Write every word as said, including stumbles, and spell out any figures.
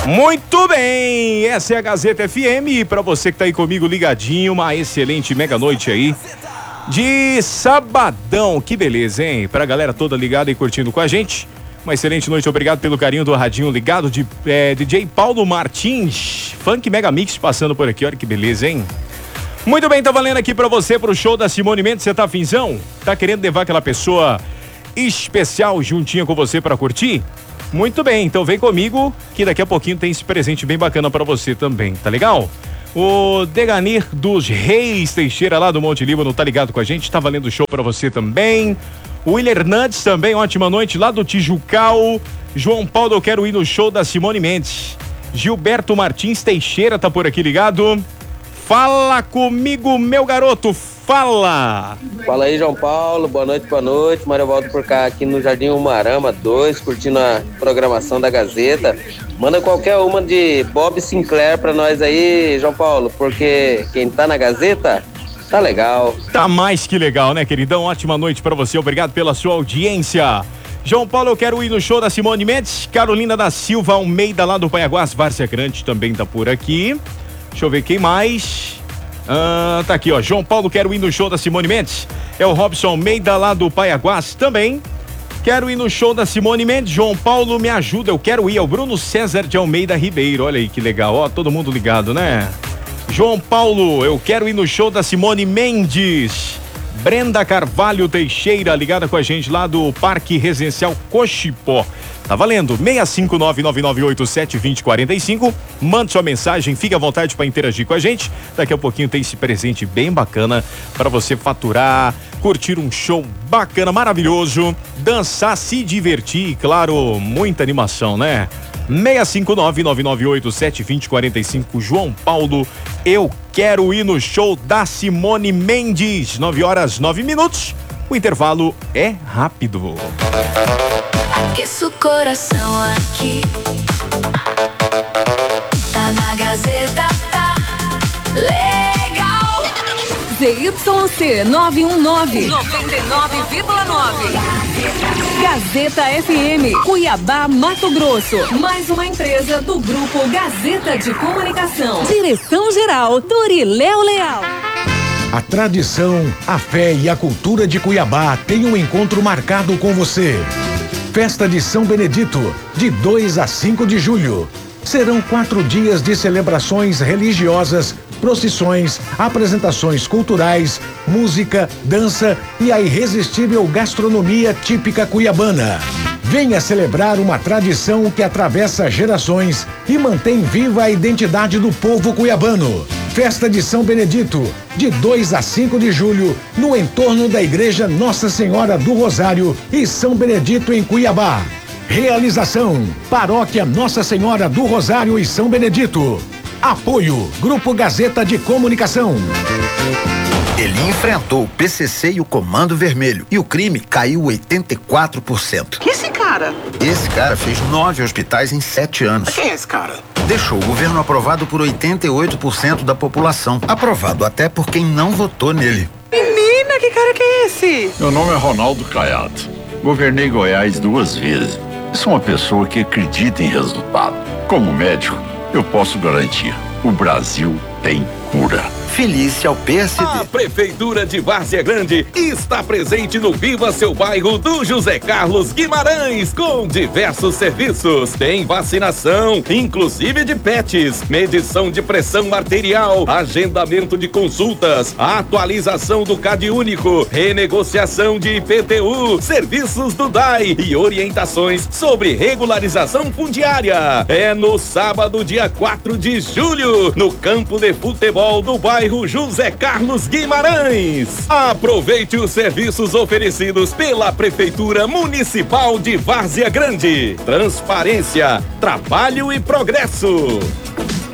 Muito bem, essa é a Gazeta F M e para você que tá aí comigo ligadinho, uma excelente mega noite aí de sabadão, que beleza, hein? Pra galera toda ligada e curtindo com a gente, uma excelente noite, obrigado pelo carinho do radinho ligado de é, D J Paulo Martins, Funk Mega Mix passando por aqui, olha que beleza, hein? Muito bem, tá valendo aqui pra você pro show da Simone Mendes, você tá afinzão? Tá querendo levar aquela pessoa especial juntinha com você pra curtir? Muito bem, então vem comigo que daqui a pouquinho tem esse presente bem bacana pra você também, tá legal? O Deganir dos Reis Teixeira lá do Monte Líbano tá ligado com a gente, tá valendo show pra você também. O William Hernandes também, ótima noite lá do Tijucal. João Paulo, eu quero ir no show da Simone Mendes. Gilberto Martins Teixeira tá por aqui ligado. Fala comigo, meu garoto, fala! Fala aí, João Paulo, boa noite, boa noite. Mário Valdo por cá, aqui no Jardim Umarama dois, curtindo a programação da Gazeta. Manda qualquer uma de Bob Sinclair pra nós aí, João Paulo, porque quem tá na Gazeta tá legal. Tá mais que legal, né, queridão? Ótima noite pra você, obrigado pela sua audiência. João Paulo, eu quero ir no show da Simone Mendes. Carolina da Silva Almeida, lá do Paiaguás, Várzea Grande, também tá por aqui. Deixa eu ver quem mais. Ah, tá aqui, ó. João Paulo, quero ir no show da Simone Mendes. É o Robson Almeida, lá do Paiaguás, também. Quero ir no show da Simone Mendes. João Paulo, me ajuda, eu quero ir. É o Bruno César de Almeida Ribeiro. Olha aí que legal, ó. Todo mundo ligado, né? João Paulo, eu quero ir no show da Simone Mendes. Brenda Carvalho Teixeira, ligada com a gente lá do Parque Residencial Cochipó. Tá valendo, seis cinco nove nove nove oito sete dois zero quatro cinco. Mande sua mensagem, fique à vontade para interagir com a gente. Daqui a pouquinho tem esse presente bem bacana para você faturar, curtir um show bacana, maravilhoso, dançar, se divertir e, claro, muita animação, né? seis cinco nove nove nove oito sete dois zero quatro cinco. João Paulo, eu quero ir no show da Simone Mendes. nove horas, nove minutos. O intervalo é rápido. Aqueça o coração aqui. Tá na Gazeta, tá legal. Z Y C nove um nove, noventa e nove vírgula nove. Gazeta F M, Cuiabá, Mato Grosso. Mais uma empresa do Grupo Gazeta de Comunicação. Direção-geral, Doriléu Leal. A tradição, a fé e a cultura de Cuiabá tem um encontro marcado com você. Festa de São Benedito, de dois a cinco de julho. Serão quatro dias de celebrações religiosas, procissões, apresentações culturais, música, dança e a irresistível gastronomia típica cuiabana. Venha celebrar uma tradição que atravessa gerações e mantém viva a identidade do povo cuiabano. Festa de São Benedito, de dois a cinco de julho, no entorno da Igreja Nossa Senhora do Rosário e São Benedito em Cuiabá. Realização: Paróquia Nossa Senhora do Rosário e São Benedito. Apoio: Grupo Gazeta de Comunicação. Ele enfrentou o P C C e o Comando Vermelho e o crime caiu oitenta e quatro por cento. Que esse cara? Esse cara fez nove hospitais em sete anos. Quem é esse cara? Deixou o governo aprovado por oitenta e oito por cento da população. Aprovado até por quem não votou nele. Menina, que cara que é esse? Meu nome é Ronaldo Caiado. Governei Goiás duas vezes. Sou uma pessoa que acredita em resultado. Como médico, eu posso garantir: o Brasil tem cura. Felícia ao P S D. A Prefeitura de Várzea Grande está presente no Viva Seu Bairro do José Carlos Guimarães, com diversos serviços. Tem vacinação, inclusive de pets, medição de pressão arterial, agendamento de consultas, atualização do C A D único, renegociação de I P T U, serviços do D A I e orientações sobre regularização fundiária. É no sábado, dia quatro de julho, no campo de futebol do bairro José Carlos Guimarães. Aproveite os serviços oferecidos pela Prefeitura Municipal de Várzea Grande. Transparência, trabalho e progresso.